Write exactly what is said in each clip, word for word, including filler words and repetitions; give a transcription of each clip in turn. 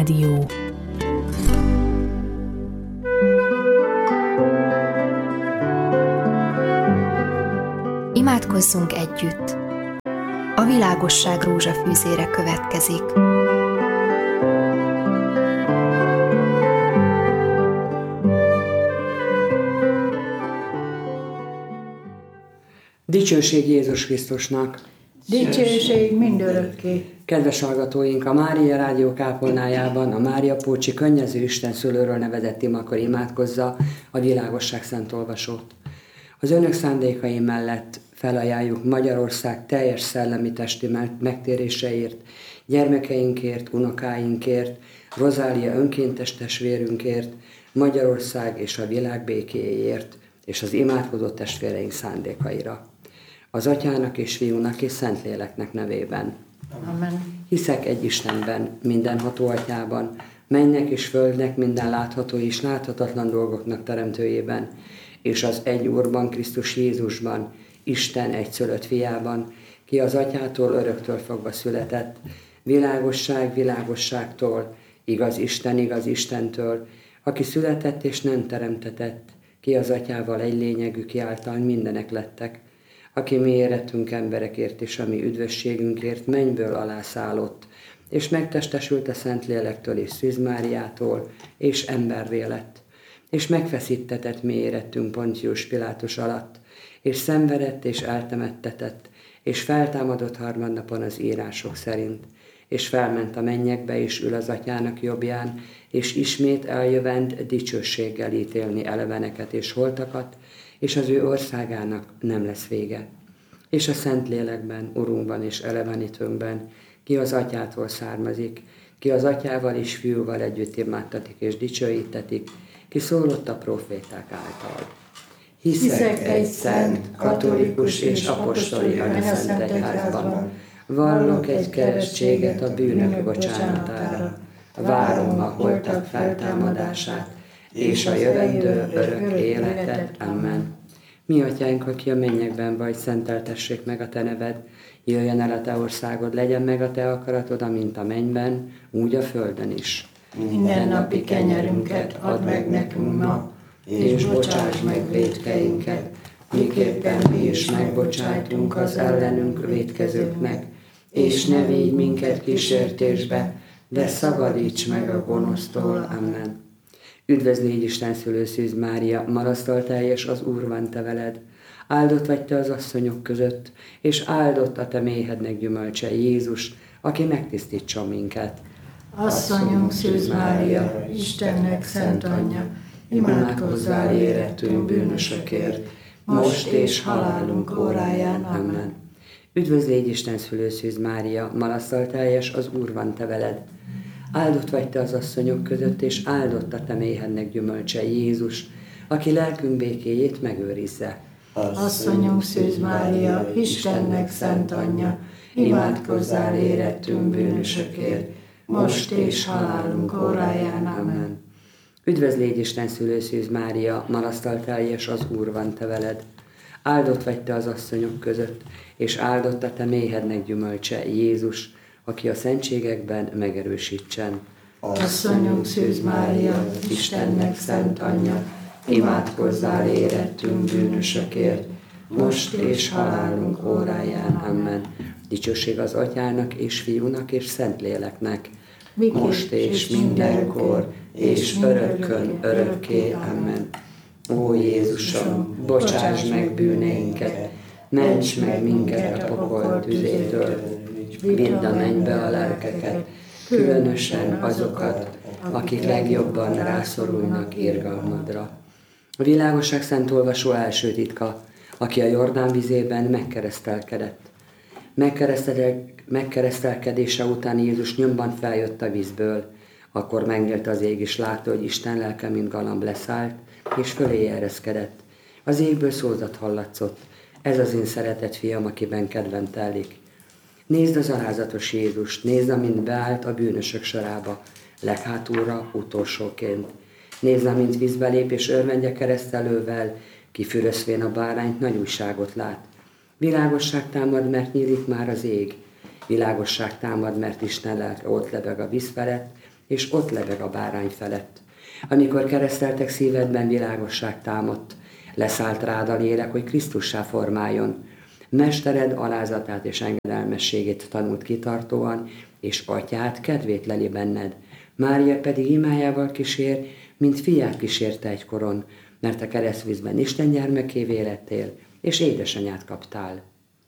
Rádió. Imádkozzunk együtt. A világosság rózsafűzére következik. Dicsőség Jézus Krisztusnak! Dicsőség mindörökké! Kedves hallgatóink, a Mária Rádió kápolnájában a Mária Pócsi Könnyező Isten szülőről nevezett imakor imádkozza a világosság szent olvasót. Az önök szándékai mellett felajánljuk Magyarország teljes szellemi testi megtéréseért, gyermekeinkért, unokáinkért, Rozália önkéntes testvérünkért, Magyarország és a világ békéjéért, és az imádkozó testvéreink szándékaira. Az Atyának és Fiúnak és Szentléleknek nevében. Amen. Hiszek egy Istenben, mindenható Atyában, mennek és földnek minden látható és láthatatlan dolgoknak teremtőjében, és az egy Úrban, Krisztus Jézusban, Isten egyszülött fiában, ki az Atyától öröktől fogva született, világosság világosságtól, igaz Isten igaz Istentől, aki született és nem teremtetett, ki az Atyával egy lényegű, ki által mindenek lettek, aki mi érettünk emberekért és a mi üdvösségünkért mennyből alászállott, és megtestesült a Szentlélektől és Szűz Máriától, és emberré lett, és megfeszítetett mi érettünk Pontius Pilátus alatt, és szenvedett és eltemettetett, és feltámadott harmadnapon az írások szerint, és felment a mennyekbe, és ül az Atyának jobbján, és ismét eljövend dicsőséggel ítélni eleveneket és holtakat, és az ő országának nem lesz vége. És a Szentlélekben, Urunkban és elevenítőnkben, ki az Atyától származik, ki az Atyával és Fiúval együtt imádtatik és dicsőítetik, ki szólott a proféták által. Hiszek, Hiszek egy szent, katolikus és apostoli anyaszent egyházban, vallok egy keresztséget a bűnök bocsánatára, várom a holtak feltámadását, és a jövendő örök életet. Amen. Mi Atyánk, aki a mennyekben vagy, szenteltessék meg a Te neved, jöjjön el a Te országod, legyen meg a Te akaratod, amint a mennyben, úgy a földön is. Minden napi kenyerünket add meg nekünk ma, és bocsáss meg vétkeinket, miképpen mi is megbocsájtunk az ellenünk vétkezőknek, és ne védj minket kísértésbe, de szabadíts meg a gonosztól. Amen. Üdvözl légy Isten szülő Szűz Mária, marasztalteljes az Úr van te veled. Áldott vagy te az asszonyok között, és áldott a te méhednek gyümölcse Jézus, aki megtisztítson minket. Asszonyunk Szűz Mária, Istennek szent anyja, imádkozzál érettünk bűnösökért, most és halálunk óráján. Amen. Üdvözl légy Isten szülő Szűz Mária, marasztalteljes az Úr van te veled. Áldott vagy te az asszonyok között, és áldott a te méhednek gyümölcse Jézus, aki lelkünk békéjét megőrizze. Asszonyunk Szűz Mária, Istennek szent anyja, imádkozzál érettünk bűnösökért, most és halálunk óráján. Amen. Üdvözl légy Isten szülő Szűz Mária, marasztalteljes az Úr van te veled. Áldott vagy te az asszonyok között, és áldott a te méhednek gyümölcse Jézus, aki a szentségekben megerősítsen. Asszonyunk Szűz Mária, Istennek szent anyja, imádkozzál érettünk bűnösökért, most és halálunk óráján. Amen. Dicsőség az Atyának és Fiúnak és Szentléleknek, Miképp most és mindenkor, és örökkön örökké. Amen. Ó Jézusom, bocsáss meg bűneinket, ments meg minket a pokol tüzétől, vidd a mennybe a lelkeket, különösen azokat, akik legjobban rászorulnak irgalmadra. A világosság szent olvasó első titka, aki a Jordán vizében megkeresztelkedett. Megkeresztelkedése után Jézus nyomban feljött a vízből, akkor megnyílt az ég, és látta, hogy Isten lelke, mint galamb leszállt, és fölé ereszkedett. Az égből szózat hallatszott: ez az én szeretett fiam, akiben kedvem telik. Nézd az alázatos Jézust, nézd, amint beállt a bűnösök sorába, leghátulra utolsóként. Nézd, amint vízbe lép, és örvendje keresztelővel, kifüröszvén a bárányt, nagy újságot lát. Világosság támad, mert nyílik már az ég. Világosság támad, mert Isten lelke ott lebeg a víz felett, és ott lebeg a bárány felett. Amikor kereszteltek, szívedben világosság támadt, leszállt rád a lélek, hogy Krisztussá formáljon. Mestered alázatát és engedelmességét tanult kitartóan, és atyád kedvét leli benned. Mária pedig imájával kísér, mint fiát kísérte egykoron, mert a keresztvízben Isten gyermekévé lettél, és édesanyát kaptál.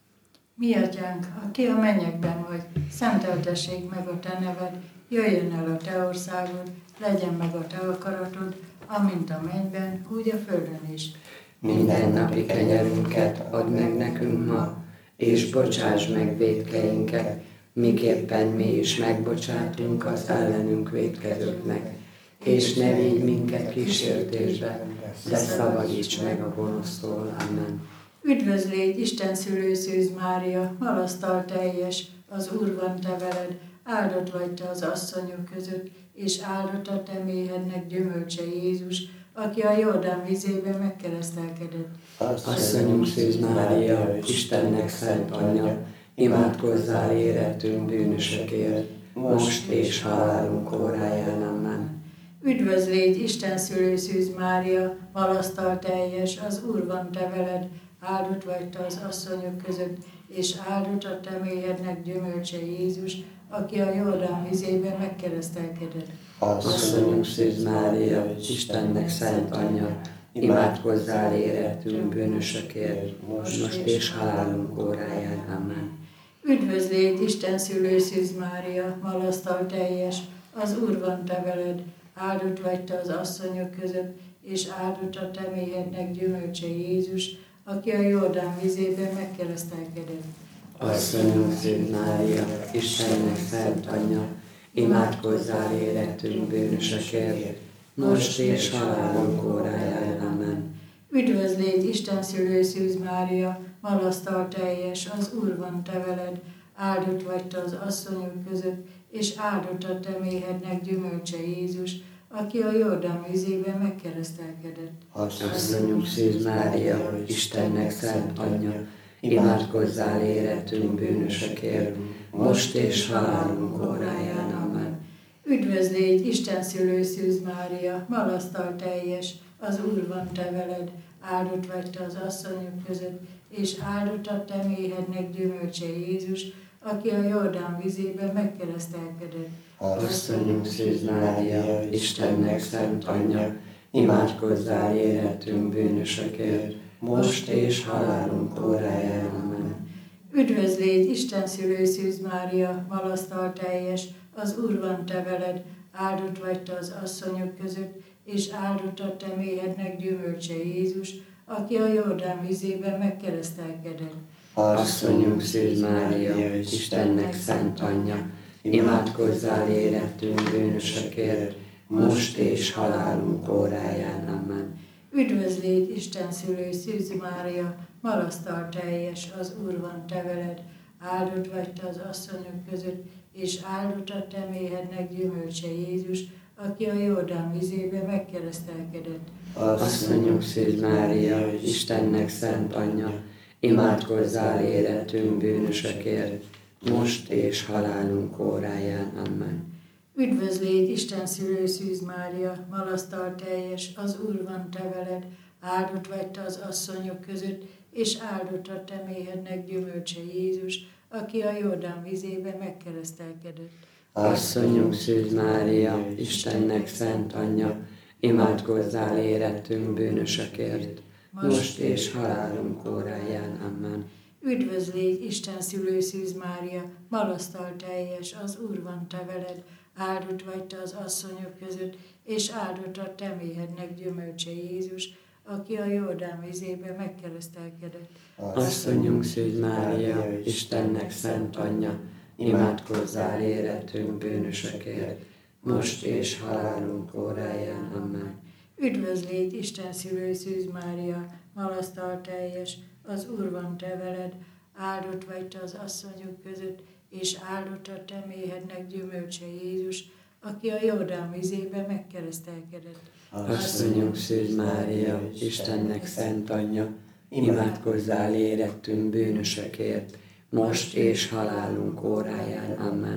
Mi atyánk, aki a mennyekben vagy, szenteltessék meg a te neved, jöjjön el a te országod, legyen meg a te akaratod, amint a mennyben, úgy a földön is. Minden napi kenyerünket add meg nekünk ma, és bocsáss meg vétkeinket, miképpen mi is megbocsátunk az ellenünk vétkezőknek. És ne vigy minket kísértésbe, de szabadíts meg a gonosztól. Amen. Üdvözl légy, Isten szülő Szűz Mária, malasztal teljes, az Úr van te veled, áldott vagy te az asszonyok között, és áldott a te méhednek gyümölcse Jézus, aki a Jordán vízében megkeresztelkedett. Asszonyunk Szűz Mária, Istennek szent anyja, imádkozzál érettünk bűnösökért, most és halálunk óráján. Amen. Üdvözl légy, Isten szülő Szűz Mária, malasztal teljes, az Úr van te veled, áldott vagy te az asszonyok között, és áldott a te méhednek gyümölcse Jézus, aki a Jordán vízében megkeresztelkedett. Asszonyunk Szűz Mária, Istennek szent anyja, imádkozzál érettünk bűnösökért, most és halálunk óráján. Amen. Üdvözl légy, Isten szülő Szűz Mária, malasztal teljes, az Úr van te veled, áldott vagy te az asszonyok között, és áldott a te méhednek gyümölcse Jézus, aki a Jordán vízében megkeresztelkedett. Asszonyunk Szűz Mária, Istennek szent anyja, imádkozzál érettünk bűnösökért, most és halálunk óráján. Amen. Üdvözl légy, Isten szülő Szűz Mária, malasztal teljes, az Úr van te veled, áldott vagy te az asszonyok között, és áldott a te méhednek gyümölcse Jézus, aki a Jordán vízében megkeresztelkedett. Asszonyunk Szűz Mária, Istennek szent anyja, imádkozzál érettünk bűnösökért, most és halálunk óráján. Amen. Üdvözl légy, Isten szülő Szűz Mária, malasztal teljes, az Úr van te veled, áldott vagy te az asszonyok között, és áldott a te méhednek gyümölcse Jézus, aki a Jordán vízében megkeresztelkedett. Asszonyunk Szűz Mária, Istennek szent anyja, imádkozzál érettünk bűnösökért, most és halálunk óráján. Amen. Üdvözl légy, Isten szülő Szűz Mária, malasztal teljes, az Úr van te veled, áldott vagy te az asszonyok között, és áldott a te méhednek gyümölcse Jézus, aki a Jordán vízében megkeresztelkedett. Asszonyunk Szűz Mária, Istennek szent anyja, imádkozzál érettünk bűnösökért, most és halálunk óráján. Amen. Üdvözl légy, Isten szülő Szűz Mária, malasztal teljes, az Úr van te veled, áldott vagy te az asszonyok között, és áldott a te méhednek gyümölcse Jézus, aki a Jordán vízében megkeresztelkedett. Asszonyunk Szűz Mária, Istennek szent anyja, imádkozzál érettünk bűnösökért, most és halálunk óráján. Amen. Üdvözl légy, Isten szülő Szűz Mária, malasztal teljes, az Úr van te veled, áldott vagy te az asszonyok között, és áldott a te méhednek gyümölcse Jézus, aki a Jordán vízében megkeresztelkedett. Asszonyunk Szűz Mária, Istennek szent anyja, imádkozzál érettünk bűnösökért, most és halálunk óráján. Amen. Üdvözl légy, Isten szülő Szűz Mária, malasztal teljes, az Úr van te veled, áldott vagy te az asszonyok között, és áldott a te méhednek gyümölcse Jézus, aki a Jordán vízében megkeresztelkedett. Asszonyunk Szűz Mária, Istennek szent anyja, imádkozzál érettünk bűnösökért, most és halálunk óráján. Amen. Üdvözl légy, Isten szülő Szűz Mária, malasztal teljes, az Úr van te veled, áldott vagy te az asszonyok között, és áldott a te méhednek gyümölcse Jézus, aki a Jordán vízében megkeresztelkedett. Asszonyunk Szűz Mária, Istennek szent anyja, imádkozzál érettünk bűnösökért, most és halálunk óráján. Amen.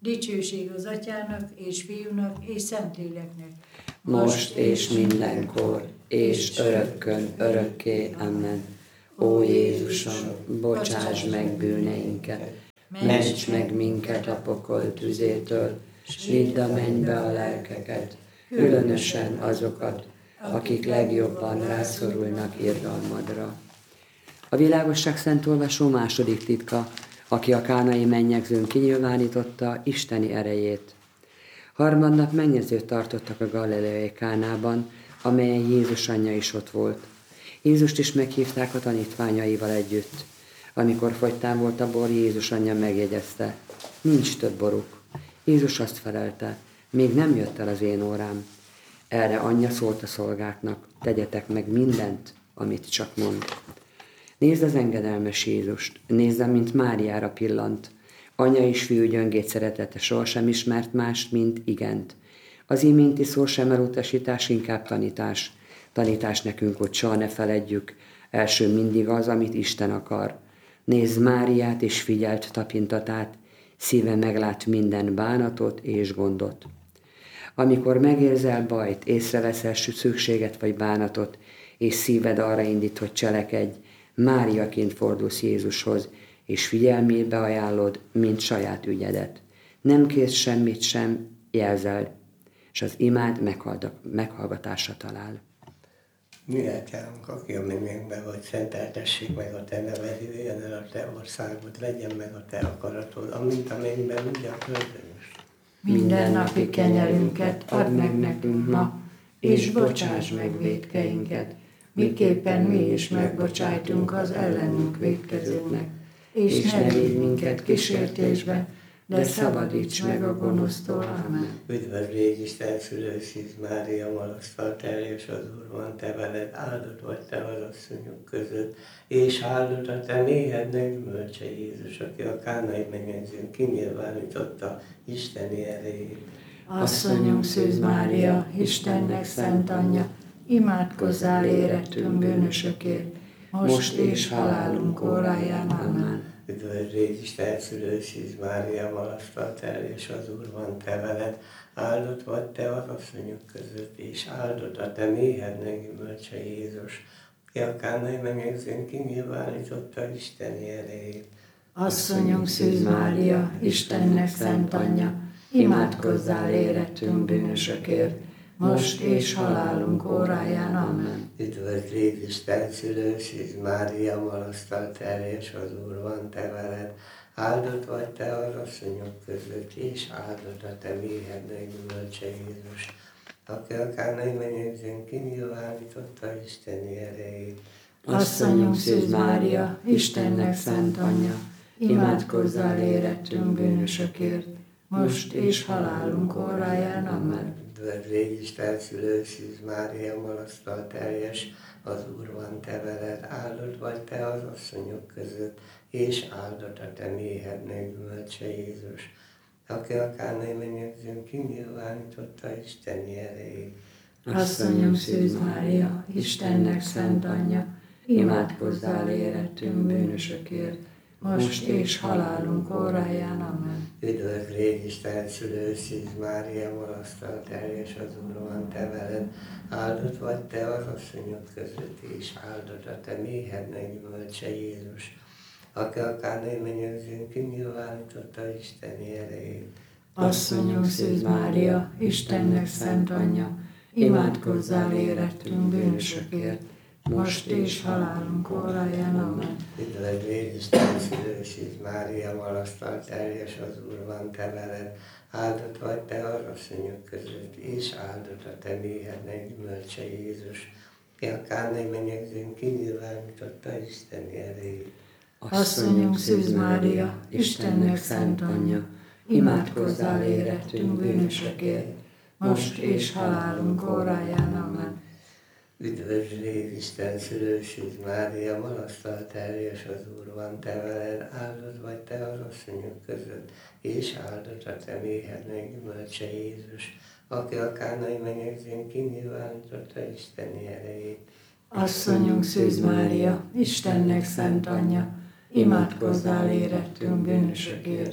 Dicsőség az Atyának, és Fiúnak, és Szentléleknek. Most és mindenkor, és örökkön, örökké. Amen. Ó Jézusom, bocsáss meg bűneinket, ments meg minket a pokol tüzétől, s vidd a mennybe a lelkeket, különösen azokat, akik legjobban rászorulnak irgalmadra. A világosság szent olvasó második titka, aki a kánai mennyegzőn kinyilvánította isteni erejét. Harmadnap mennyezőt tartottak a galileai Kánában, amelyen Jézus anyja is ott volt. Jézust is meghívták a tanítványaival együtt. Amikor fogytán volt a bor, Jézus anyja megjegyezte: nincs több boruk. Jézus azt felelte: még nem jött el az én órám. Erre anyja szólt a szolgáknak: tegyetek meg mindent, amit csak mond. Nézd az engedelmes Jézust, nézze, mint Máriára pillant. Anya és fiú gyöngét szeretete sohasem ismert mást, mint igent. Az iménti szó sem elutasítás, inkább tanítás. Tanítás nekünk, hogy soha ne feledjük, első mindig az, amit Isten akar. Nézd Máriát és figyelt tapintatát, szíve meglát minden bánatot és gondot. Amikor megérzel bajt, észreveszel szükséget vagy bánatot, és szíved arra indít, hogy cselekedj, Máriaként fordulsz Jézushoz, és figyelmébe ajánlod, mint saját ügyedet. Nem kérsz semmit sem, jelzel, és az imád meghallgatásra talál. Mi Atyánk, aki a mennyekben vagy, szenteltessék meg a te neved, jöjjön el a te országod, legyen meg a te akaratod, amint a mennyben, úgy a földön is. Mindennapi kenyerünket add meg nekünk ma, és bocsáss meg vétkeinket, miképpen mi is megbocsájtunk az ellenünk vétkezőknek. És ne vigy minket kísértésbe, de szabadíts meg a gonosztól. Amen. Üdvözl légy Isten, szülő Szűz Mária, malasztal teljes az Úr van te veled, áldott vagy te az asszonyok között, és áldott a te méhednek gyümölcse Jézus, aki a kánai mennyegzőn kinyilvánította isteni erejét. Asszonyunk Szűz Mária, Istennek szent anyja, imádkozzál érettünk bűnösökért, most és halálunk óráján. Amen. Üdvözl légy Isten, szülő Szűz Mária, malasztal teljes az Úr van te veled, áldott vagy te az asszonyok között, és áldott a te méhednek gyümölcse Jézus, ki a kánai mennyegzőn kinyilvánította isteni erejét. Asszonyunk Szűz Mária, Istennek szent anyja, imádkozzál érettünk bűnösökért, most és halálunk óráján. Amen. Üdvözl légy Isten, szülő Szűz Mária, malasztal teljes az Úr van te veled, áldott vagy te az asszonyok között, és áldott a te méhednek gyümölcse Jézus, aki a kánai mennyegzőn kinyilvánította isteni erejét. Asszonyunk Szűz Mária, Istennek szent anyja, imádkozzál érettünk bűnösökért, most és halálunk óráján. Amen. Üdvözl légy Isten, szülő Szűz Mária, malasztal teljes az Úr van te veled, áldott vagy te az asszonyok között, és áldott a te méhednek gyümölcse Jézus, aki a kánai mennyegzőn kinyilvánította isteni erejét. Asszonyunk Szűz Mária, Istennek szent anyja, imádkozzál érettünk bűnösökért, most és halálunk óráján. Amen. Üdvözl légy Isten, szülő Szűz Mária, malasztal teljes az Úr van te veled, áldott vagy te az asszonyok között, és áldott a te méhednek gyümölcse Jézus, aki a kánai mennyegzőn kinyilvánította isteni erejét. Asszonyunk Szűz Mária, Istennek szent anyja, imádkozzál érettünk bűnösökért, most és halálunk óráján. Amen. Üdvözl légy Isten, szülő Szűz Mária, malasztal teljes az Úr van te veled, áldott vagy te az asszonyok között, és áldott a te méhednek gyümölcse Jézus, ki a kánai mennyegzőn kinyilvánította isteni erejét. Asszonyunk Szűz Mária, Istennek szent anyja, imádkozzál érettünk bűnösökért, most és halálunk óráján. Amen. Üdvözl légy Isten, szülő Szűz Mária, malasztal teljes az Úr van te veled, áldott vagy te az asszonyok között, és áldott a te méhednek gyümölcse Jézus, aki a kánai mennyegzőn kinyilvánította isteni erejét. Asszonyunk Szűz Mária, Istennek szent anyja, imádkozzál érettünk bűnösökért,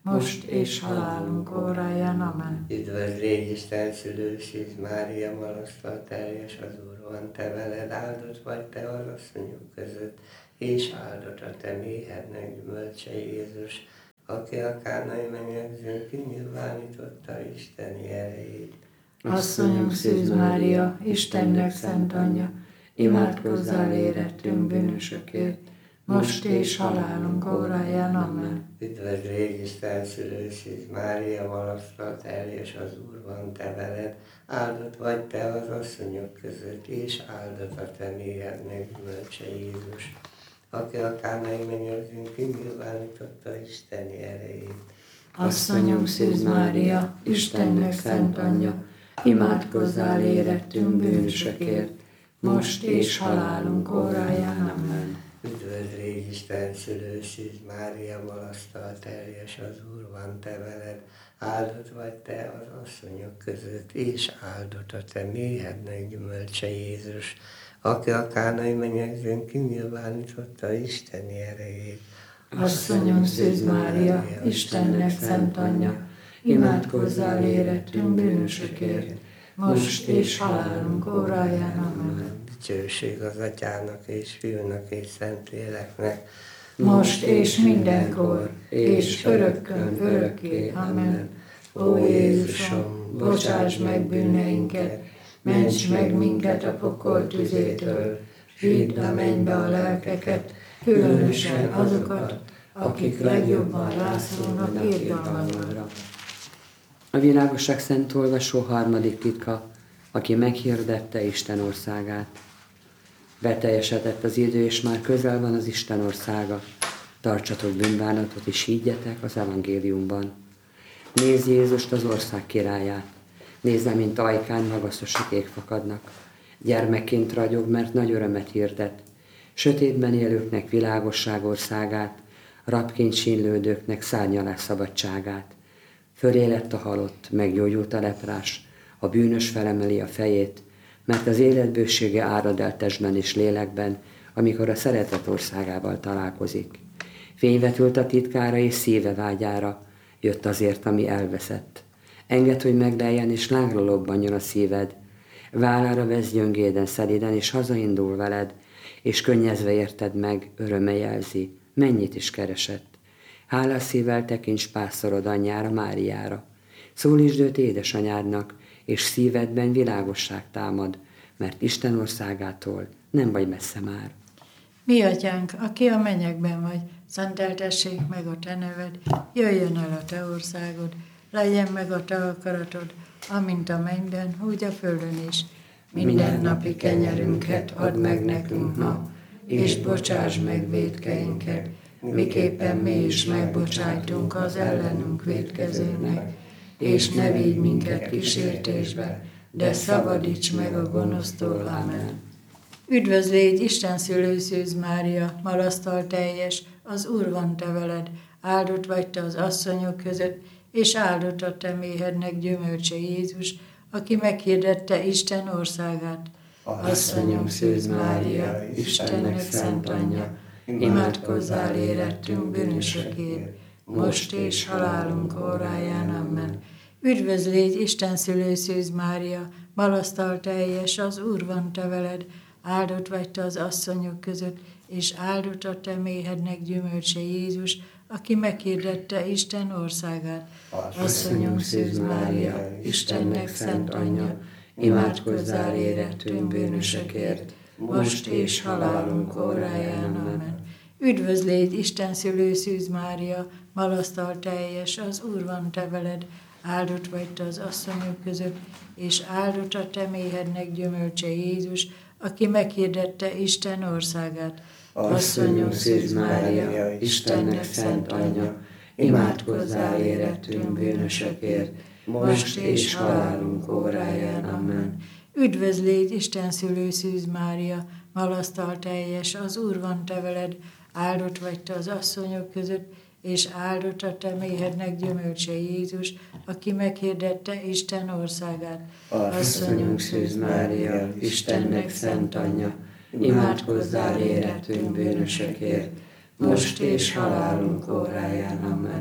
most és halálunk óráján. Amen. Üdvözlégy Isten szülő, Szűz Mária, malasztal teljes, az Úr van te veled, áldott vagy te az asszonyok között, és áldott a te méhednek gyümölcse Jézus, aki a kánai mennyegzőn kinyilvánította Isteni erejét. Asszonyunk Szűz Mária, Istennek szent anyja, imádkozzál érettünk bűnösökért, most és halálunk óráján. Amen. Üdvözlégy Isten szülő, Szűz Mária, malasztal teljes, az Úr van te veled, áldott vagy te az asszonyok között, és áldott a te méhednek gyümölcse Jézus, aki a kánai mennyegzőn kinyilvánította Isteni erejét. Asszonyunk Szűz Mária, Istennek szent anyja, imádkozzál érettünk bűnösökért, most és halálunk óráján. Amen. Üdvözlégy Isten szülő, Szűz Mária, malasztal teljes, az Úr van te veled, áldott vagy te az asszonyok között, és áldott a te méhednek gyümölcse Jézus, aki a kánai mennyegzőn kinyilvánította Isteni erejét. Asszonyunk Szűz Mária, Istennek szent anyja, imádkozzál érettünk bűnösökért, most és halálunk óráján. Amen. Dicsőség az Atyának és Fiúnak és Szentléleknek, most és mindenkor, és örökkön örökké. Amen. Ó Jézusom, bocsáss meg bűneinket, ments meg minket a pokol tüzétől, vidd a mennybe a lelkeket, különösen azokat, akik legjobban rászorulnak irgalmadra. A világosság szent olvasó harmadik titka, aki meghirdette Isten országát. Beteljesedett az idő, és már közel van az Isten országa. Tartsatok bűnbánatot, és higgyetek az evangéliumban. Nézd Jézust, az ország királyát. Nézd, mint ajkán magasztosak ég fakadnak. Gyermekként ragyog, mert nagy örömet hirdet. Sötétben élőknek világosság országát, rabként sínlődőknek szárnyalás szabadságát. Fölé lett a halott, meggyógyult a leprás, a bűnös felemeli a fejét, mert az életbősége árad el testben és lélekben, amikor a szeretet országával találkozik. Fényvetült a titkára és szíve vágyára, jött azért, ami elveszett. Engedd, hogy megleljen, és lángra lobbanjon a szíved. Vállára vesz gyöngéden, szeliden, és hazaindul veled, és könnyezve érted meg, öröme jelzi, mennyit is keresett. Hálás szívvel tekints pásztorod anyjára, Máriára. Szólítsd őt édesanyádnak, és szívedben világosság támad, mert Isten országától nem vagy messze már. Mi atyánk, aki a mennyekben vagy, szenteltessék meg a te neved, jöjjön el a te országod, legyen meg a te akaratod, amint a mennyben, úgy a földön is. Minden napi kenyerünket add meg nekünk ma, és bocsáss meg vétkeinket, miképpen mi is megbocsájtunk az ellenünk vétkezőnek, és ne vigy minket kísértésbe, de szabadíts meg a gonosztól. Amen. Üdvözlégy Isten szülő, Szűz Mária, malasztal teljes, az Úr van te veled, áldott vagy te az asszonyok között, és áldott a te méhednek gyümölcse Jézus, aki meghirdette Isten országát. Asszonyom Szűz Mária, Istennek szent anyja, imádkozzál érettünk bűnösökért, most és halálunk óráján. Amen. Üdvözlégy Isten szülő, Szűz Mária, malasztal teljes, az Úr van te veled, áldott vagy te az asszonyok között, és áldott a te méhednek gyümölcse Jézus, aki meghirdette Isten országát. Asszonyom Szűz Mária, Istennek szent anyja, imádkozzál érettünk bűnösökért, most és halálunk óráján. Amen. Üdvözlégy Isten szülő, Szűz Mária, malasztal teljes, az Úr van te veled, áldott vagy te az asszonyok között, és áldott a te méhednek gyümölcse Jézus, aki meghirdette Isten országát. Asszonyom Szűz Mária, Istennek szent anyja, imádkozzál érettünk bűnösökért, most és halálunk óráján. Amen. Üdvözlégy Isten szülő, Szűz Mária, malasztal teljes, az Úr van te veled, áldott vagy te az asszonyok között, és áldott a te méhednek gyümölcse Jézus, aki meghirdette Isten országát. Asszonyunk Szűz Mária, Istennek szent anyja, imádkozzál érettünk bűnösökért, most és halálunk óráján. Amen.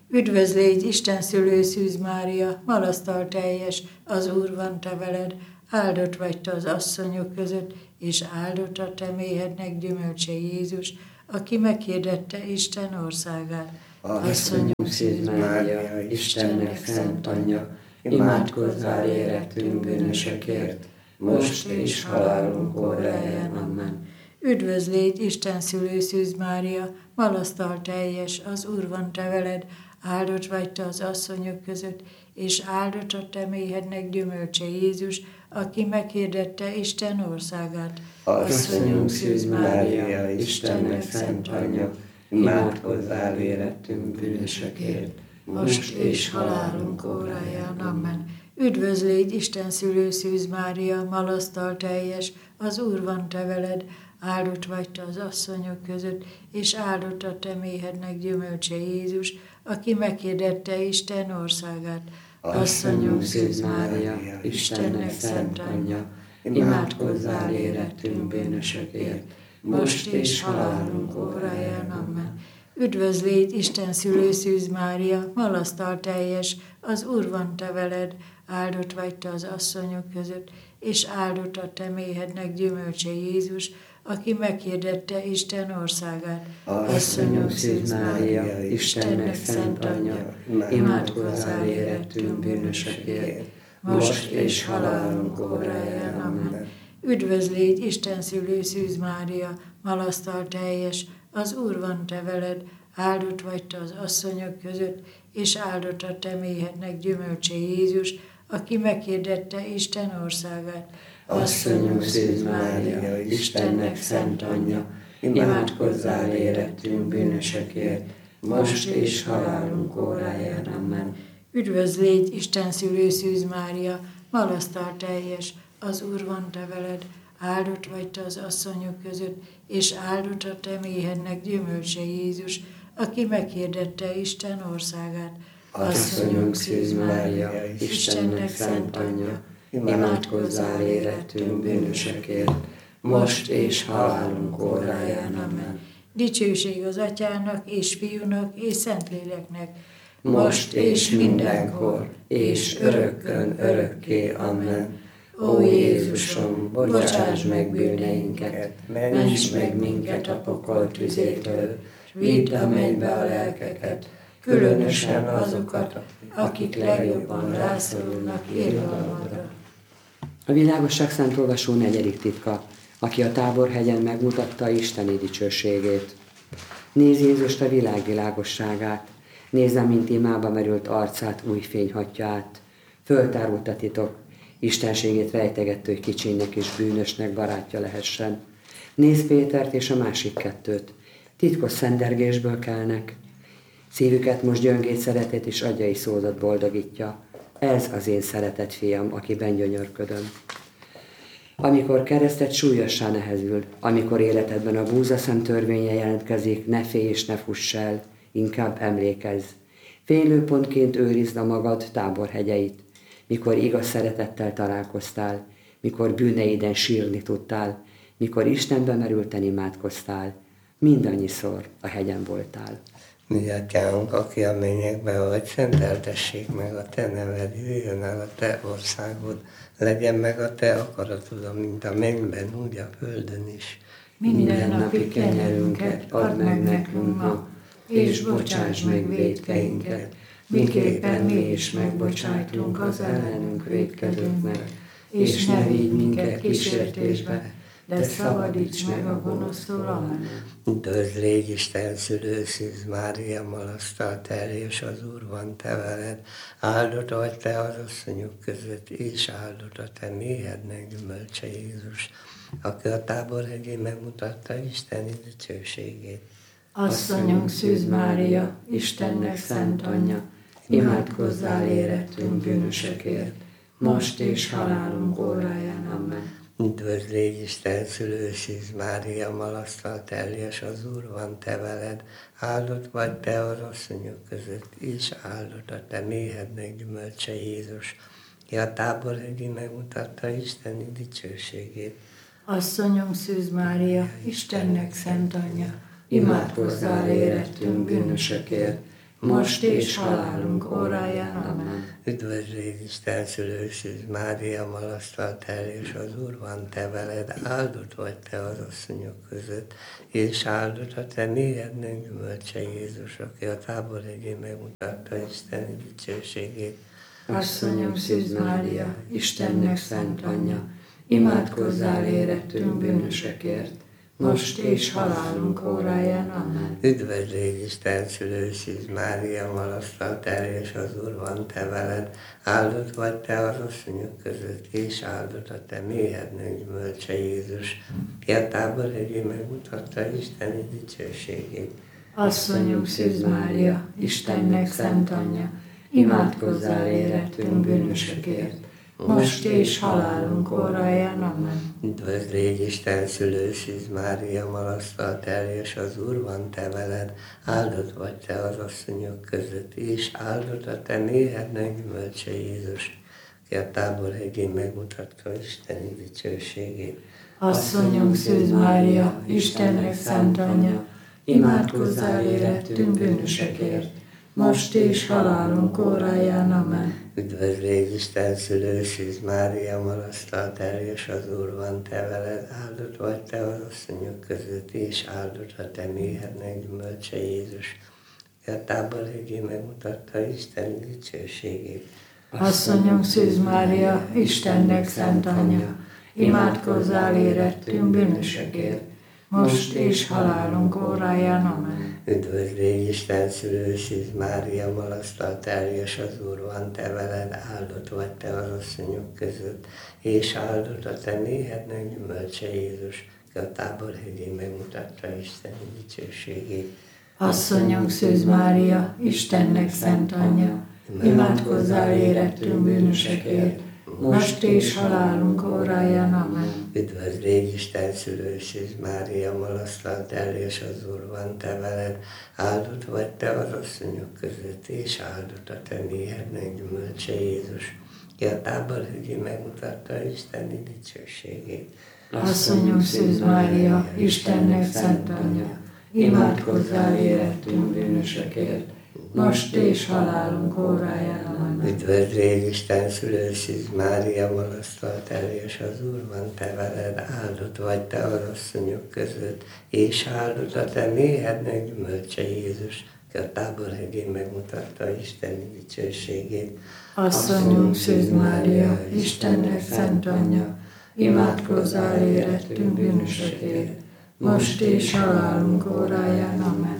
Üdvözl légy, Isten szülő Szűz Mária, malasztal teljes, az Úr van te veled, áldott vagy te az asszonyok között, és áldott a te méhednek gyümölcse Jézus, aki meghirdette Isten országát. Asszonyunk Szűz Mária, Istennek szent anyja, imádkozzál érettünk bűnösökért, most és halálunk óráján. Amen. Üdvözl légy, Isten szülő Szűz Mária, malasztal teljes, az Úr van te veled, áldott vagy te az asszonyok között, és áldott a te méhednek gyümölcse Jézus, aki meghirdette Isten országát. Asszonyunk Szűz Mária, Istennek szent anyja, imádkozzál érettünk bűnösökért, most és halálunk óráján. Amen. Üdvözl légy, Isten szülő Szűz Mária, malasztal teljes, az Úr van te veled, áldott vagy te az asszonyok között, és áldott a te méhednek gyümölcse Jézus, aki meghirdette Isten országát. Asszonyunk Szűz Mária, Istennek szent anyja, imádkozzál érettünk bűnösökért, most és halálunk óráján. Amen. Üdvözl légy, Isten szülő Szűz Mária, malasztal teljes, az Úr van te veled, áldott vagy te az asszonyok között, és áldott a te méhednek gyümölcse Jézus, aki meghirdette Isten országát. Asszonyunk Szűz Mária, Istennek szent anyja, imádkozzál érettünk bűnösökért, most és halálunk óráján. Amen. Üdvözl légy, Isten szülő Szűz Mária, malasztal teljes, az Úr van te veled, áldott vagy te az asszonyok között, és áldott a te méhednek gyümölcse Jézus, aki meghirdette Isten országát. Asszonyunk Szűz Mária, Istennek szent anyja, imádkozzál érettünk bűnösökért, most és halálunk óráján. Amen. Üdvözl légy, Isten szülő Szűz Mária, malasztal teljes, az Úr van te veled, áldott vagy te az asszonyok között, és áldott a te méhednek gyümölcse Jézus, aki meghirdette Isten országát. Asszonyunk Szűz Mária, Istennek szent anyja, imádkozzál érettünk bűnösökért, most és halálunk óráján. Amen. Dicsőség az Atyának, és Fiúnak, és Szentléleknek, most és mindenkor, és örökkön örökké. Amen. Ó Jézusom, bocsáss meg bűneinket, ments meg minket a pokol tüzétől, vidd a mennybe a lelkeket, különösen azokat, akik legjobban rászorulnak irgalmadra. A világosság szent olvasó negyedik titka, aki a Táborhegyen megmutatta isteni dicsőségét. Nézz Jézust a világ világosságát, nézze, mint imába merült arcát új fény hatja át. Föltárult a titok, istenségét rejtegett, hogy kicsinynek és bűnösnek barátja lehessen. Nézd Pétert és a másik kettőt, titkos szendergésből kelnek. Szívüket most gyöngét szeretet és agyai szózat boldogítja. Ez az én szeretett fiam, akiben gyönyörködöm. Amikor keresztet súlyossá nehezül, amikor életedben a búzaszem törvénye jelentkezik, ne félj és ne fuss el, inkább emlékezz. Fénylőpontként őrizd a magad Táborhegyeit, mikor igaz szeretettel találkoztál, mikor bűneiden sírni tudtál, mikor Istenbe merülten imádkoztál, mindannyiszor a hegyen voltál. Mi atyánk, aki a mennyekben vagy, szenteltessék meg a te neved, jöjjön el a te országod, legyen meg a te akaratod, mint a mennyben, úgy a földön is. Minden napi kenyerünket add meg nekünk ma, és bocsáss meg vétkeinket, miképpen mi is megbocsájtunk az ellenünk vétkezőknek, és ne vigy minket kísértésbe, de szabadíts meg a gonosztól. Amen. Üdvözl légy, Isten szülő Szűz Mária, malasztal teljes, az Úr van te veled, áldott vagy te az asszonyok között, és áldott a te méhednek gyümölcse Jézus, aki a Táborhegyén megmutatta isteni dicsőségét. Asszonyunk Szűz Mária, Istennek szent anyja, imádkozzál érettünk bűnösökért, most és halálunk óráján. Amen. Üdvözl légy, Isten szülő Szűz Mária, malasztal teljes, az Úr van te veled, áldott vagy te az asszonyok között, és áldott a te méhednek gyümölcse Jézus, ki a Táborhegyen megmutatta isteni dicsőségét. Asszonyunk Szűz Mária, Istennek szent anyja, imádkozzál érettünk bűnösökért, most és halálunk óráján. Amen. Üdvözlégy Isten szülő, Szűz Mária, malasztal teljes az Úr van te veled, áldott vagy te az asszonyok között, és áldott a te méhednek gyümölcse Jézus, aki a táborhegyén megmutatta Isten dicsőségét. Asszonyom, Szűz Mária, Istennek szent anyja, imádkozzál érettünk bűnösökért, most és halálunk óráján. Amen. Üdvözlégy Isten szülő, Szűz Mária, malasztal teljes az Úr van te veled, áldott vagy te az asszonyok között, és áldott a te méhednek gyümölcse Jézus, ki a táborhegyén megmutatta Isten dicsőségét. Asszonyom, Szűz Mária, Istennek szent anyja, imádkozzál érettünk bűnösökért, most és halálunk óráján. Amen. Üdvözlégy Isten szülő, Szűz Mária, malasztal teljes az Úr van te veled, áldott vagy te az asszonyok között, és áldott a te méhednek gyümölcse Jézus, ki a táborhegyén megmutatta Isten dicsőségét. Asszonyom, Szűz Mária, Istennek szent anyja, imádkozzál érettünk bűnösökért, most és halálunk óráján. Amen. Üdvözlégy Isten szülő, Szűz Mária, malasztal teljes az Úr van te veled, áldott vagy te az asszonyok között, és áldott a te méhednek gyümölcse Jézus, ki a táborhegyén megmutatta Isten dicsőségét. Asszonyom, Szűz Mária, Istennek szent anyja, imádkozzál érettünk bűnösökért, most és halálunk óráján. Amen. Üdvözlégy Isten szülő, Szűz Mária, malasztal teljes az Úr van te veled, áldott vagy te az asszonyok között, és áldott a te méhednek gyümölcse Jézus, ki a táborhegyén megmutatta Isten dicsőségét. Asszonyom, Szűz Mária, Istennek szent anyja, imádkozzál érettünk bűnösökért, most és halálunk óráján. Amen. Üdvözlégy Isten szülő, Szűz Mária, malasztal teljes az Úr van te veled, áldott vagy te az asszonyok között, és áldott a te méhednek gyümölcse Jézus, ki a táborhegyén megmutatta Isten dicsőségét. Asszonyom, Szűz Mária, Istennek szent anyja, imádkozzál érettünk bűnösökért, most és halálunk óráján. Amen. Üdvözlégy Isten szülő, Szűz Mária, malasztal teljes az Úr van te veled, áldott vagy te az asszonyok között, és áldott a te méhednek gyümölcse Jézus, ki a táborhegyén megmutatta Isten dicsőségét. Asszonyom, Szűz Mária, Istennek szent anyja, imádkozzál érettünk bűnösökért, most és halálunk óráján. Amen.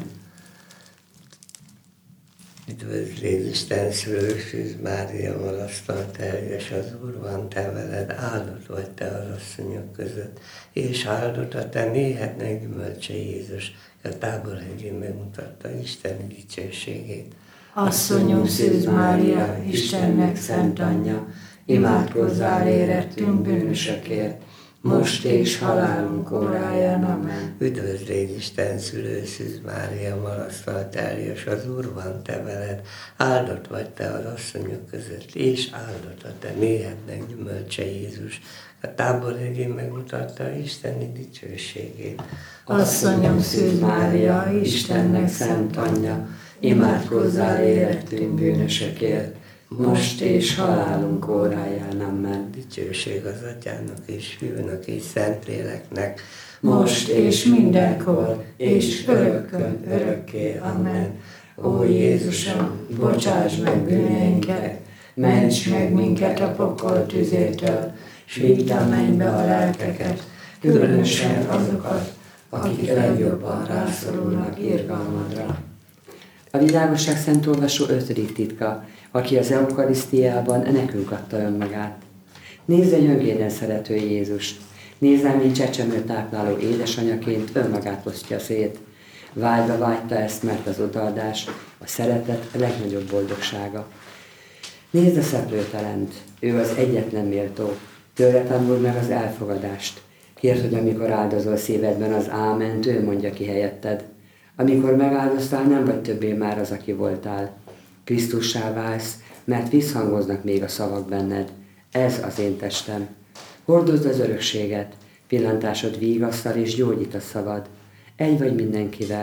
Üdvözlégy Isten szülő, Szűz Mária, malasztal teljes az Úr van te veled, áldott vagy te az asszonyok között, és áldott a te méhednek gyümölcse Jézus, a táborhegyén megmutatta Isten dicsőségét. Asszonyom, Szűz Mária, Istennek szent anyja, imádkozzál érettünk bűnösökért, most és halálunk óráján. Amen. Üdvözlégy Isten szülő, Szűz Mária, malasztal teljes az Úr van te veled, áldott vagy te az asszonyok között, és áldott a te méhednek gyümölcse Jézus, a táborhegyén megmutatta Isteni dicsőségét. Asszonyom, Szűz Mária, Istennek szent anyja, imádkozzál érettünk bűnösökért, most és halálunk óráján. Amen. Dicsőség az Atyának és Fiúnak és Szentléleknek, most és mindenkor, és örökkön örökké. Amen. Ó Jézusom, bocsáss meg bűneinket, ments meg minket a pokol tüzétől, s vidd a mennybe a lelkeket, különösen azokat, akik legjobban rászorulnak irgalmadra. A világosság szent olvasó ötödik titka, aki az eukarisztiában nekünk adta önmagát. Nézz egy öngéden szerető Jézust, nézz rá, mint csecsemő tápláló édesanyaként önmagát osztja szét. Vágyva vágyta ezt, mert az odaadás, a szeretet a legnagyobb boldogsága. Nézd a szeplőtelent, ő az egyetlen méltó, tőle tanul meg az elfogadást. Kérd, hogy amikor áldozol szívedben az áment, ő mondja ki helyetted. Amikor megáldoztál, nem vagy többé már az, aki voltál. Krisztussá válsz, mert visszhangoznak még a szavak benned. Ez az én testem. Hordozd az örökséget, pillantásod vigasztal és gyógyít a szavad. Egy vagy mindenkivel,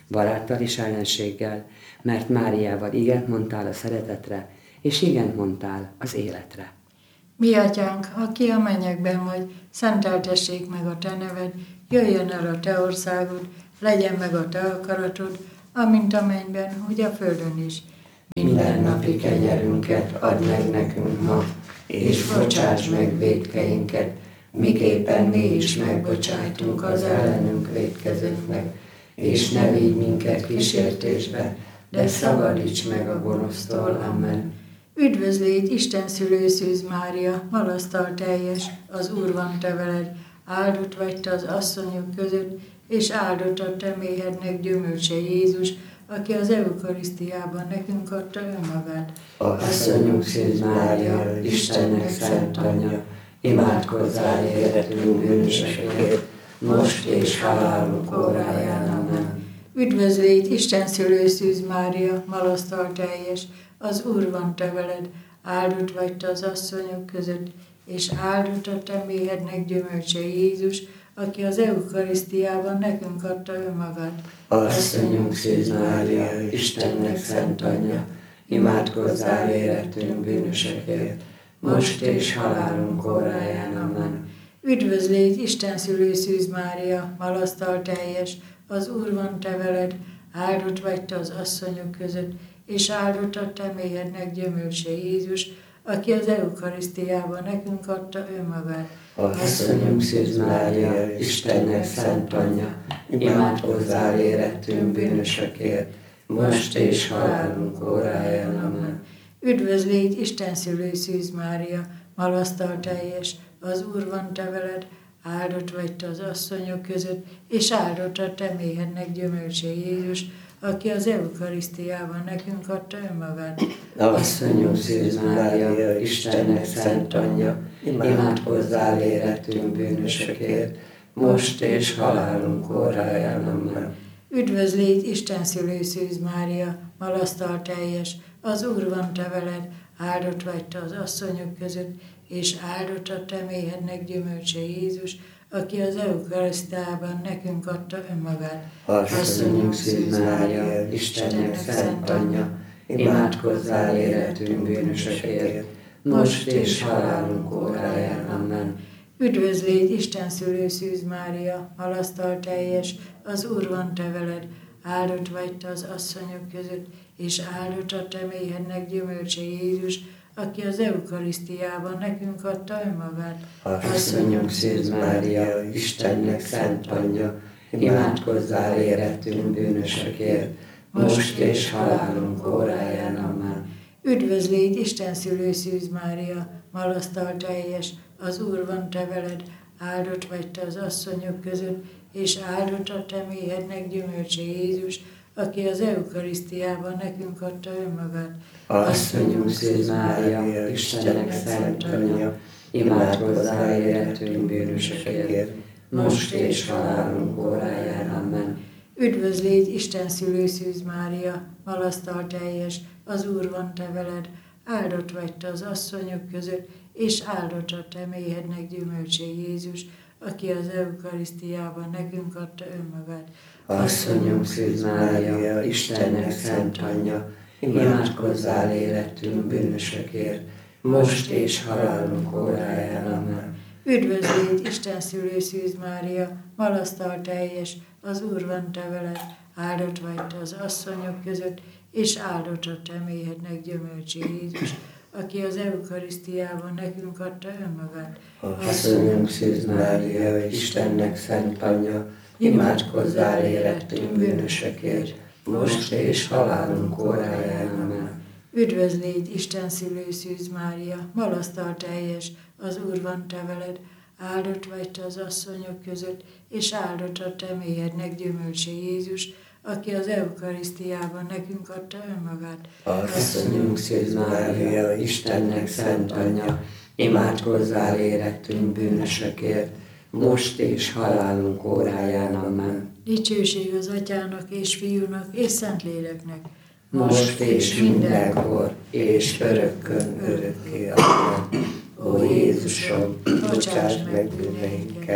baráttal és ellenséggel, mert Máriával igent mondtál a szeretetre, és igent mondtál az életre. Mi atyánk, aki a mennyekben vagy, szenteltessék meg a te neved, jöjjön el a te országod, legyen meg a te akaratod, amint a mennyben, úgy a földön is. Minden napi kenyerünket add meg nekünk ma, és bocsáss meg vétkeinket, miképpen mi is megbocsájtunk az ellenünk vétkezőknek, és ne vigy minket kísértésbe, de szabadíts meg a gonosztól. Amen. Üdvözlégy, Isten szülő Szűz Mária, malasztal teljes, az Úr van te veled, áldott vagy te az asszonyok között, és áldott a te méhednek gyümölcse Jézus, aki az eukarisztiában nekünk adta önmagát. Asszonyunk Szűz Mária, Istennek szent anyja, imádkozzál értünk bűnösökért, most és halálunk óráján. Amen. Üdvözlégy, Isten szülő Szűz Mária, malasztal teljes, az Úr van te veled, áldott vagy te az asszonyok között, és áldott a te méhednek gyümölcse Jézus, aki az eukarisztiában nekünk adta önmagát. Asszonyunk Szűz Mária, Istennek szent anyja, imádkozzál érettünk bűnösökért, most és halálunk óráján. Amen. Üdvözlégy, Isten szülő Szűz Mária, malasztal teljes, az Úr van te veled, áldott vagy te az asszonyok között, és áldott a te méhednek gyümölcse Jézus, aki az eukarisztiában nekünk adta önmagát. Asszonyunk Szűz Mária, Istennek szent anyja, imádkozzál érettünk bűnösökért, most és halálunk óráján. Amen. Üdvözlégy, Isten szülő Szűz Mária, malasztal teljes, az Úr van te veled, áldott vagy te az asszonyok között, és áldott a te méhednek gyümölcse Jézus, aki az eukarisztiában nekünk adta önmagát. Asszonyunk Szűz Mária, Istennek szent anyja, imádkozzál érettünk bűnösökért, most és halálunk óráján. Amen. Üdvözlégy, Isten szülő Szűz Mária, malasztal teljes, az Úr van te veled, áldott vagy te az asszonyok között, és áldott a te méhednek gyümölcse Jézus, aki az eukarisztiában nekünk adta önmagát. Asszonyunk Szűz Mária, Istennek szent anyja, imádkozzál érettünk bűnösökért, most és halálunk óráján. Amen. Üdvözlégy, Isten szülő Szűz Mária, malasztal teljes, az Úr van te veled, áldott vagy te az asszonyok között, és áldott a te méhednek gyümölcse Jézus, aki az eukarisztiában nekünk adta önmagát. Asszonyunk Szűz Mária, Istennek szent anyja, imádkozzál érettünk bűnösökért, most és halálunk óráján. Amen. Üdvözlégy, Isten szülő Szűz Mária, malasztal teljes, az Úr van te veled, áldott vagy te az asszonyok között, és áldott a te méhednek gyümölcse Jézus, aki az eukarisztiában nekünk adta önmagát. Asszonyunk Szűz Mária, Istennek szent anyja, imádkozzál érettünk bűnösökért, most és halálunk óráján. Amen. Üdvözlégy, Isten szülő Szűz Mária, malasztal teljes, az Úr van te veled, áldott vagy te az asszonyok között, és áldott a te méhednek gyümölcse Jézus, aki az eukarisztiában nekünk adta önmagát. Asszonyunk Szűz Mária, Istennek szent anyja, imádkozzál érettünk bűnösökért, most és halálunk óráján. Amen. Üdvözlégy, Isten szülő Szűz Mária, malasztal teljes, az Úr van te veled, áldott vagy te az asszonyok között, és áldott a te méhednek gyümölcse Jézus, aki az eukarisztiában nekünk adta önmagát. Asszonyunk Szűz Mária, Istennek szent anyja, imádkozzál érettünk bűnösökért, most és halálunk óráján. Amen. Üdvözlégy, Isten szülő Szűz Mária, malasztal teljes, az Úr van te veled, áldott vagy te az asszonyok között, és áldott a te méhednek gyümölcse Jézus, aki az eukarisztiában nekünk adta önmagát. Asszonyunk Szűz Mária, Istennek szent anyja, imádkozzál érettünk bűnösökért, most és halálunk óráján. Amen. Dicsőség az Atyának és Fiúnak és Szentléleknek, most és mindenkor, és örökkön örökké. Amen. Ó Jézusom, bocsáss meg bűneinket,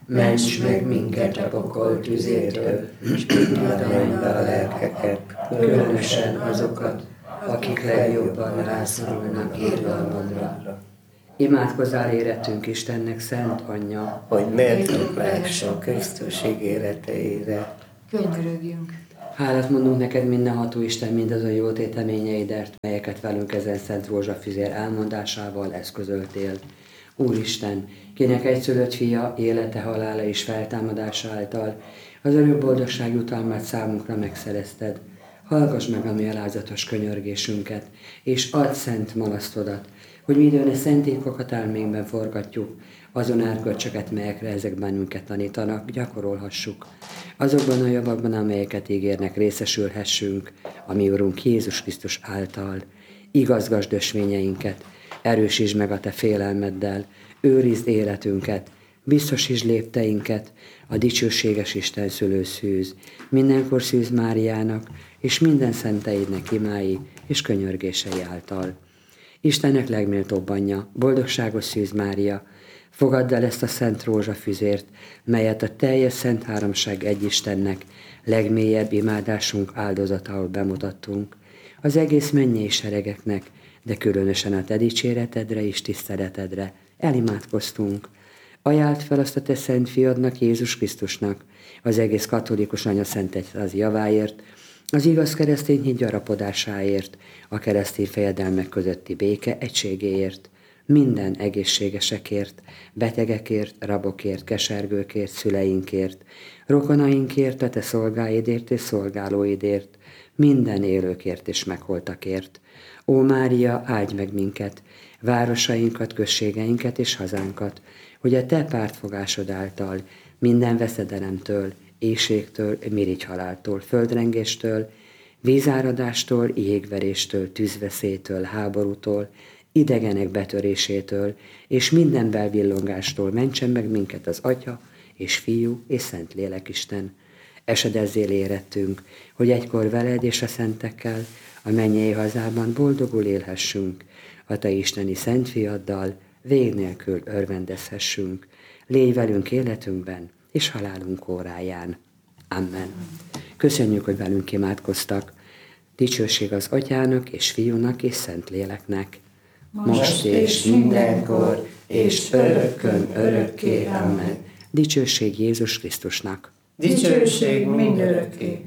ments meg minket a pokol tüzétől, és add mennybe a lelkeket, különösen azokat, akik legjobban rászorulnak irgalmadra. Imádkozzál érettünk Istennek, Szent Anyja, hogy méltók lehessünk Krisztus ígéreteire. Könyörögjünk. Hálát mondunk neked, mindenható Isten, mindazon jó téteményeidért, melyeket velünk ezen Szent Rózsafüzér elmondásával eszközöltél. Úristen, kinek egyszülött fia, élete, halála és feltámadása által az örök boldogság jutalmát számunkra megszerezted. Hallgass meg a mi alázatos könyörgésünket, és add szent malasztodat, hogy mi időn a szent ékokat elménkben forgatjuk, azon erkölcsöket, melyekre ezek bennünket tanítanak, gyakorolhassuk. Azokban a javakban, amelyeket ígérnek, részesülhessünk, a mi Urunk Jézus Krisztus által. Igazgasd ösvényeinket, erősítsd meg a te félelmeddel, őrizd életünket, biztosítsd lépteinket a dicsőséges Isten szülőszűz, mindenkor Szűz Máriának és minden szenteidnek imái és könyörgései által. Istennek legméltóbb anyja, boldogságos Szűz Mária, fogadd el ezt a szent rózsafüzért, melyet a teljes szent háromság egy Istennek legmélyebb imádásunk áldozatául bemutattunk, az egész mennyei seregeknek, de különösen a te dicséretedre és tiszteletedre elimádkoztunk. Ajánld fel azt a te szent fiadnak, Jézus Krisztusnak, az egész katolikus anya szent egyház javáért, az igaz keresztény hit gyarapodásáért, a keresztény fejedelmek közötti béke egységéért, minden egészségesekért, betegekért, rabokért, kesergőkért, szüleinkért, rokonainkért, a te szolgáidért és szolgálóidért, minden élőkért és megholtakért. Ó Mária, áldj meg minket, városainkat, községeinket és hazánkat, hogy a te pártfogásod által minden veszedelemtől, éhségtől, mirigyhaláltól, földrengéstől, vízáradástól, jégveréstől, tűzveszélytől, háborútól, idegenek betörésétől és minden belvillongástól mentsen meg minket az Atya és Fiú és Szentlélek Isten. Esedezzél érettünk, hogy egykor veled és a szentekkel a mennyei hazában boldogul élhessünk, a te isteni szent fiaddal vég nélkül örvendezhessünk. Légy velünk életünkben és halálunk óráján. Amen. Köszönjük, hogy velünk imádkoztak. Dicsőség az Atyának és Fiúnak és Szentléleknek. Most és mindenkor, és örökkön örökké. Amen. Dicsőség Jézus Krisztusnak. Dicsőség mindörökké.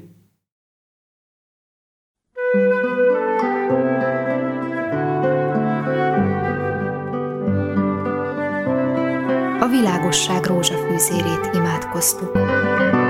A világosság rózsafűzérét imádkoztuk.